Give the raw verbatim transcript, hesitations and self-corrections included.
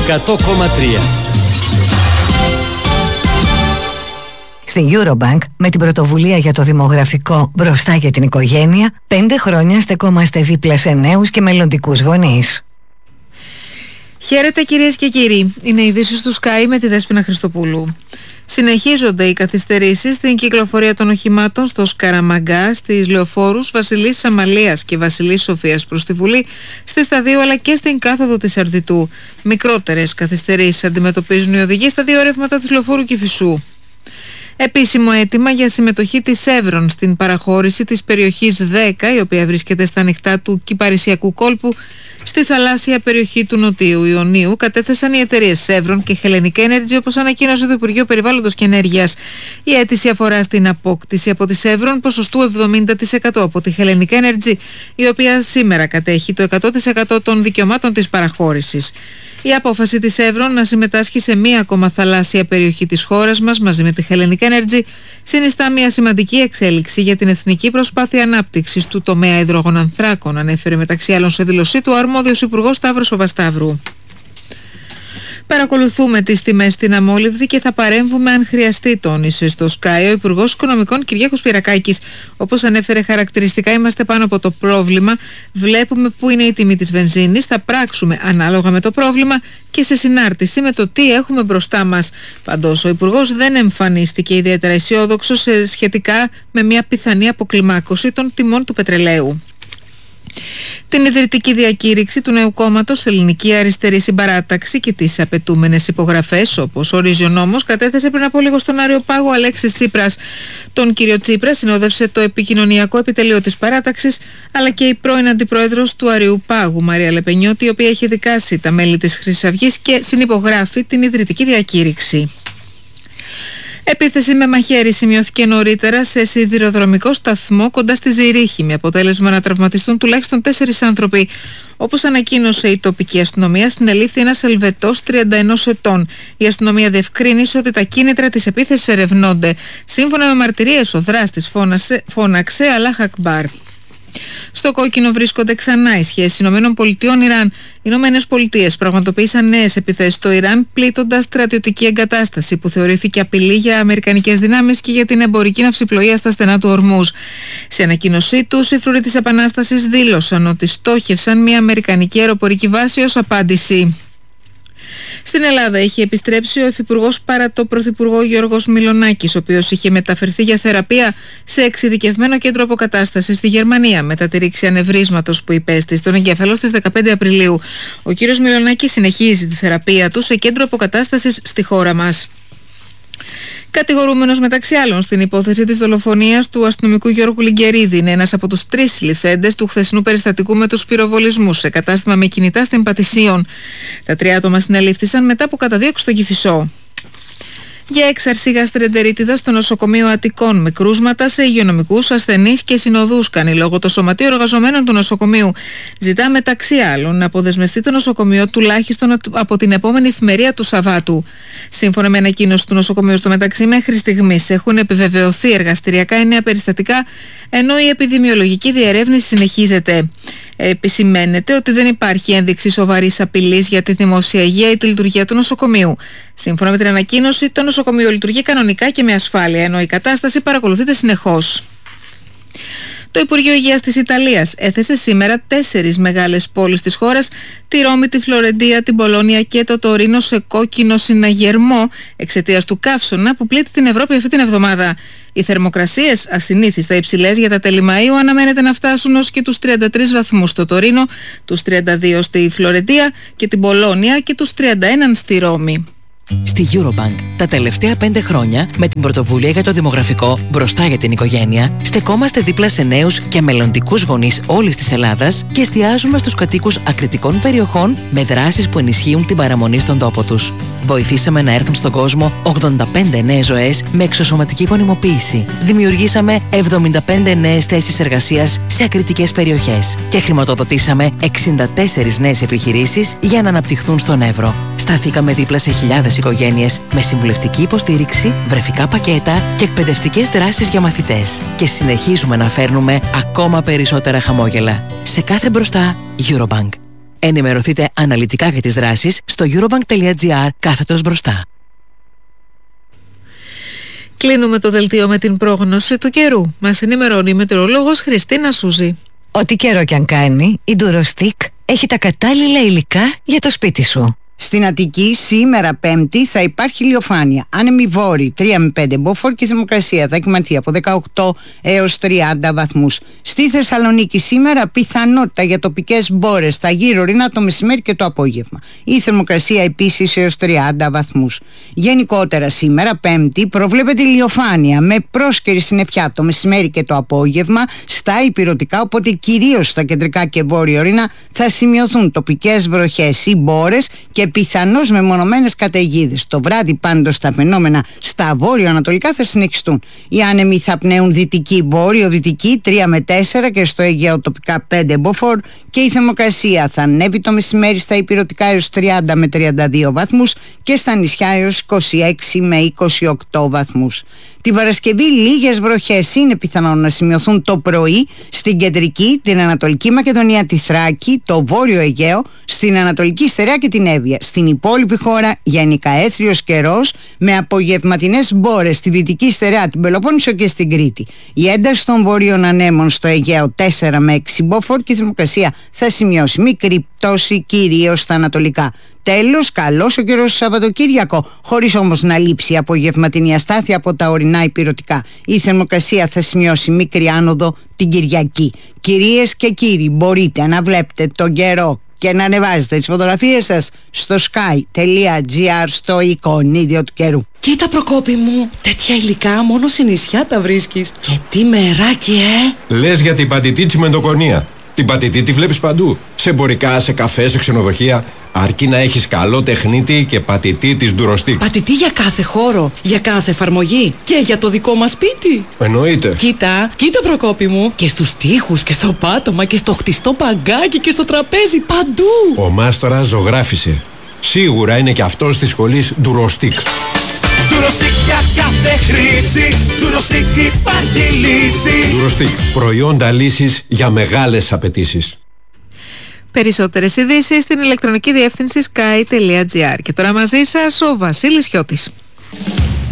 εκατό κόμμα τρία. Στην Eurobank, με την πρωτοβουλία για το δημογραφικό μπροστά για την οικογένεια, πέντε χρόνια στεκόμαστε δίπλα σε νέους και μελλοντικούς γονείς. Χαίρετε κυρίες και κύριοι, είναι οι ειδήσεις του Sky με τη Δέσποινα Χριστοπούλου. Συνεχίζονται οι καθυστερήσεις στην κυκλοφορία των οχημάτων στο Σκαραμαγκά, στις λεωφόρους Βασιλής Σαμαλίας και Βασιλής Σοφίας προς τη Βουλή, στη Σταδίου αλλά και στην κάθοδο της Αρδιτού. Μικρότερες καθυστερήσεις αντιμετωπίζουν οι οδηγοί στα δύο ρεύματα της λεωφόρου Κηφισού. Επίσημο αίτημα για συμμετοχή της Chevron στην παραχώρηση της περιοχής δέκα, η οποία βρίσκεται στα ανοιχτά του Κυπαρισιακού κόλπου, στη θαλάσσια περιοχή του Νοτιού Ιωνίου, κατέθεσαν οι εταιρείες Chevron και Hellenic Energy, όπως ανακοίνωσε το Υπουργείο Περιβάλλοντος και Ενέργειας. Η αίτηση αφορά στην απόκτηση από τη Chevron ποσοστού εβδομήντα τοις εκατό από τη Hellenic Energy, η οποία σήμερα κατέχει το εκατό τοις εκατό των δικαιωμάτων της παραχώρησης. Η απόφαση της Chevron να συμμετάσχει σε μία ακόμα θαλάσσια περιοχή της χώρας μας μαζί με τη Hellenic Energy συνιστά μια σημαντική εξέλιξη για την εθνική προσπάθεια ανάπτυξης του τομέα υδρογονανθράκων, ανέφερε μεταξύ άλλων σε δήλωσή του ο αρμόδιος υπουργός Σταύρος Βασταύρου. Παρακολουθούμε τις τιμές στην αμόλυβδη και θα παρέμβουμε αν χρειαστεί, τόνισε στο Sky ο Υπουργός Οικονομικών Κυριάκος Πυρακάκης. Όπως ανέφερε χαρακτηριστικά, είμαστε πάνω από το πρόβλημα, βλέπουμε πού είναι η τιμή της βενζίνης, θα πράξουμε ανάλογα με το πρόβλημα και σε συνάρτηση με το τι έχουμε μπροστά μας. Παντός ο Υπουργός δεν εμφανίστηκε ιδιαίτερα αισιόδοξος σχετικά με μια πιθανή αποκλιμάκωση των τιμών του πετρελαίου. Την ιδρυτική διακήρυξη του νέου κόμματος Ελληνική Αριστερή Συμπαράταξη και τις απαιτούμενες υπογραφές, όπως ορίζει ο νόμος, κατέθεσε πριν από λίγο στον Αριοπάγο Αλέξης Τσίπρας. Τον κύριο Τσίπρα συνόδευσε το επικοινωνιακό επιτελείο της παράταξης, αλλά και η πρώην αντιπρόεδρος του Αριοπάγου Μαρία Λεπενιώτη, η οποία έχει δικάσει τα μέλη της Χρυσής Αυγής και συνυπογράφει την ιδρυτική διακήρυξη. Επίθεση με μαχαίρι σημειώθηκε νωρίτερα σε σιδηροδρομικό σταθμό κοντά στη Ζηρίχη, με αποτέλεσμα να τραυματιστούν τουλάχιστον τέσσερις άνθρωποι. Όπως ανακοίνωσε η τοπική αστυνομία, συνελήφθη ένας Ελβετός τριάντα ενός ετών. Η αστυνομία διευκρίνησε ότι τα κίνητρα της επίθεσης ερευνώνται. Σύμφωνα με μαρτυρίες, ο δράστης φώνασε, φώναξε «Αλάχ Ακμπάρ». Στο κόκκινο βρίσκονται ξανά οι σχέσεις Ηνωμένων Πολιτειών Ιράν. Οι Ηνωμένες Πολιτείες πραγματοποίησαν νέες επιθέσεις στο Ιράν, πλήττοντας στρατιωτική εγκατάσταση που θεωρήθηκε απειλή για αμερικανικές δυνάμεις και για την εμπορική ναυσιπλοεία στα στενά του Ορμούζ. Σε ανακοίνωσή τους, οι φρουροί της Επανάστασης δήλωσαν ότι στόχευσαν μια αμερικανική αεροπορική βάση ως απάντηση. Στην Ελλάδα έχει επιστρέψει ο υφυπουργός παρά το πρωθυπουργό Γιώργος Μιλονάκης, ο οποίος είχε μεταφερθεί για θεραπεία σε εξειδικευμένο κέντρο αποκατάστασης στη Γερμανία μετά τη ρήξη ανευρίσματος που υπέστη στον εγκέφαλο στις δεκαπέντε Απριλίου. Ο κύριος Μιλονάκης συνεχίζει τη θεραπεία του σε κέντρο αποκατάστασης στη χώρα μας. Κατηγορούμενος μεταξύ άλλων στην υπόθεση της δολοφονίας του αστυνομικού Γιώργου Λιγκερίδη, είναι ένας από τους τρεις συλληφθέντες του χθεσινού περιστατικού με τους πυροβολισμούς σε κατάστημα με κινητά στην Πατησίων. Τα τρία άτομα συνελήφθησαν μετά από καταδίωξη στο Κηφισό. Για έξαρση γαστρεντερίτιδα στο νοσοκομείο Αττικών με κρούσματα σε υγειονομικούς, ασθενείς και συνοδούς, κάνει λόγο το Σωματείο Εργαζομένων του νοσοκομείου. Ζητά μεταξύ άλλων να αποδεσμευτεί το νοσοκομείο τουλάχιστον από την επόμενη εφημερία του Σαββάτου. Σύμφωνα με ανακοίνωση του νοσοκομείου, στο μεταξύ μέχρι στιγμής έχουν επιβεβαιωθεί εργαστηριακά εννέα περιστατικά, ενώ η επιδημιολογική διερεύνηση συνεχίζεται. Επισημαίνεται ότι δεν υπάρχει ένδειξη σοβαρής απειλής για τη δημόσια υγεία ή τη λειτουργία του νοσοκομείου. Σύμφωνα με την ανακοίνωση, το νοσοκομείο λειτουργεί κανονικά και με ασφάλεια, ενώ η κατάσταση παρακολουθείται συνεχώς. Το Υπουργείο Υγείας της Ιταλίας έθεσε σήμερα τέσσερις μεγάλες πόλεις της χώρας, τη Ρώμη, τη Φλωρεντία, την Πολόνια και το Τωρίνο, σε κόκκινο συναγερμό εξαιτίας του καύσωνα που πλήττει την Ευρώπη αυτή την εβδομάδα. Οι θερμοκρασίες, ασυνήθιστα υψηλές για τα τέλη Μαΐου, αναμένεται να φτάσουν ως και τους τριάντα τρεις βαθμούς στο Τωρίνο, τους τριάντα δύο στη Φλωρεντία και την Πολόνια και τους τριάντα ένα στη Ρώμη. Στη Eurobank τα τελευταία πέντε χρόνια, με την πρωτοβουλία για το δημογραφικό μπροστά για την οικογένεια, στεκόμαστε δίπλα σε νέους και μελλοντικούς γονείς όλης της Ελλάδας και εστιάζουμε στους κατοίκους ακριτικών περιοχών με δράσεις που ενισχύουν την παραμονή στον τόπο τους. Βοηθήσαμε να έρθουν στον κόσμο ογδόντα πέντε νέες ζωές με εξωσωματική γονιμοποίηση. Δημιουργήσαμε εβδομήντα πέντε νέες θέσεις εργασίας σε ακριτικές περιοχές και χρηματοδοτήσαμε εξήντα τέσσερις νέες επιχειρήσεις για να αναπτυχθούν στον Εύρο. Σταθήκαμε δίπλα σε χιλιάδες οικογένειες με συμβουλευτική υποστήριξη, βρεφικά πακέτα και εκπαιδευτικές δράσεις για μαθητές. Και συνεχίζουμε να φέρνουμε ακόμα περισσότερα χαμόγελα. Σε κάθε μπροστά, Eurobank. Ενημερωθείτε αναλυτικά για τις δράσεις στο eurobank.gr κάθετος μπροστά. Κλείνουμε το δελτίο με την πρόγνωση του καιρού. Μας ενημερώνει η μετεωρολόγος Χριστίνα Σούζη. Ό,τι καιρό κι αν κάνει, η Ντουροστίκ έχει τα κατάλληλα υλικά για το σπίτι σου. Στην Αττική σήμερα Πέμπτη θα υπάρχει ηλιοφάνεια. Άνεμη βόρειη τρία με πέντε μποφόρ και η θερμοκρασία θα εκμανθεί από δεκαοκτώ έως τριάντα βαθμούς. Στη Θεσσαλονίκη σήμερα πιθανότητα για τοπικές μπόρες στα γύρω ορεινά το μεσημέρι και το απόγευμα. Η θερμοκρασία επίσης έως τριάντα βαθμούς. Γενικότερα σήμερα Πέμπτη προβλέπεται ηλιοφάνεια με πρόσκαιρη συννεφιά το μεσημέρι και το απόγευμα στα ηπειρωτικά, οπότε κυρίως στα κεντρικά και βόρεια ορεινά θα σημειωθούν τοπικές βροχές ή μπόρες και πιθανώς μεμονωμένες καταιγίδες. Το βράδυ πάντως τα φαινόμενα στα βόρειο-ανατολικά θα συνεχιστούν. Οι άνεμοι θα πνέουν δυτική, βόρειο-δυτική τρία με τέσσερα και στο Αιγαίο τοπικά πέντε μποφόρ και η θερμοκρασία θα ανέβει το μεσημέρι στα ηπειρωτικά έως τριάντα με τριάντα δύο βαθμούς και στα νησιά έως είκοσι έξι με είκοσι οκτώ βαθμούς. Τη Παρασκευή λίγες βροχές είναι πιθανόν να σημειωθούν το πρωί στην κεντρική, την Ανατολική Μακεδονία, τη Θράκη, το Βόρειο Αιγαίο, στην Ανατολική Στερεά και την Εύβοια. Στην υπόλοιπη χώρα γενικά έθριος καιρός με απογευματινές μπόρες στη Δυτική Στερεά, την Πελοπόννησο και στην Κρήτη. Η ένταση των βορείων ανέμων στο Αιγαίο τέσσερα με έξι μποφόρ και η θερμοκρασία θα σημειώσει μικρή πτώση κυρίως στα ανατολικά. Τέλος, καλός ο καιρός στο Σαββατοκύριακο, χωρίς όμως να λείψει η απογευματινή αστάθεια από τα ορεινά ηπειρωτικά. Η θερμοκρασία θα σημειώσει μικρή άνοδο την Κυριακή. Κυρίες και κύριοι, μπορείτε να βλέπετε τον καιρό και να ανεβάζετε τις φωτογραφίες σας στο sky.gr στο εικονίδιο του καιρού. Κοίτα Προκόπη μου, τέτοια υλικά μόνο σε νησιά τα βρίσκεις. Και τι μεράκι, ε! Λες για την πατητή τσιμεντοκονία. Την πατητή τη βλέπεις παντού. Σε εμπορικά, σε καφέ, σε ξενοδοχεία. Αρκεί να έχεις καλό τεχνίτη και πατητή της Ντουροστίκ. Πατητή για κάθε χώρο, για κάθε εφαρμογή και για το δικό μας σπίτι. Εννοείται. Κοίτα, κοίτα Προκόπη μου. Και στους τοίχους και στο πάτωμα και στο χτιστό παγκάκι και στο τραπέζι, παντού. Ο μάστορας ζωγράφισε. Σίγουρα είναι και αυτός της σχολής Ντουροστίκ. Ντουροστίκ για κάθε χρήση. Ντουροστίκ υπάρχει λύση. Ντουροστίκ. Προϊόντα λύσης για μεγάλες απαιτήσεις. Περισσότερες ειδήσεις στην ηλεκτρονική διεύθυνση sky.gr. Και τώρα μαζί σας ο Βασίλης Χιώτης.